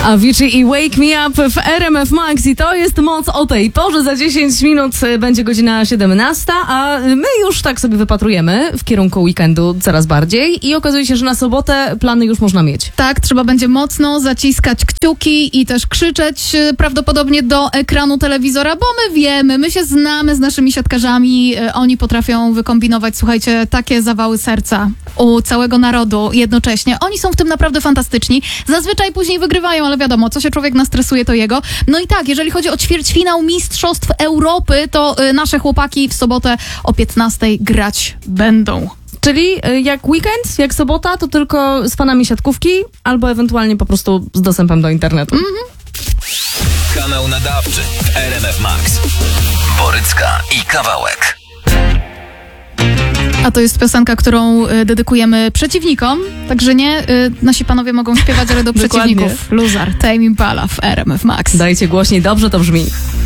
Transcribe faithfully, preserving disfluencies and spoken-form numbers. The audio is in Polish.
Avicii i Wake Me Up w R M F Max i to jest moc o tej porze. Za dziesięć minut będzie godzina siedemnasta, a my już tak sobie wypatrujemy w kierunku weekendu coraz bardziej i okazuje się, że na sobotę plany już można mieć. Tak, trzeba będzie mocno zaciskać kciuki i też krzyczeć prawdopodobnie do ekranu telewizora, bo my wiemy, my się znamy z naszymi siatkarzami, oni potrafią wykombinować, słuchajcie, takie zawały serca u całego narodu jednocześnie. Oni są w tym naprawdę fantastyczni. Zazwyczaj później wygrywają, ale wiadomo, co się człowiek nastresuje, to jego. No i tak, jeżeli chodzi o ćwierćfinał Mistrzostw Europy, to y, nasze chłopaki w sobotę o piętnastej grać będą. Czyli y, jak weekend, jak sobota, to tylko z fanami siatkówki albo ewentualnie po prostu z dostępem do internetu. Mhm. Kanał nadawczy w R M F Max. Borycka i Kawałek. A to jest piosenka, którą y, dedykujemy przeciwnikom, także nie, y, nasi panowie mogą śpiewać, ale do przeciwników. Luzar, Tame Impala w R M F Max. Dajcie głośniej, dobrze to brzmi.